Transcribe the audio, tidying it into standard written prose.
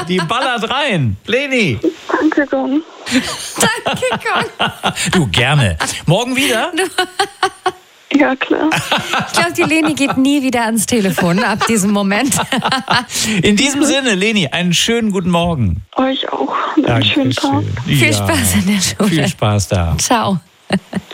Die ballert rein. Leni. Danke, Gong. Danke, Gong. Du, gerne. Morgen wieder? Ja, klar. Ich glaube, die Leni geht nie wieder ans Telefon ab diesem Moment. In diesem Sinne, Leni, einen schönen guten Morgen. Euch auch. Einen schönen Tag. Ja, Viel Spaß in der Schule. Viel Spaß da. Ciao.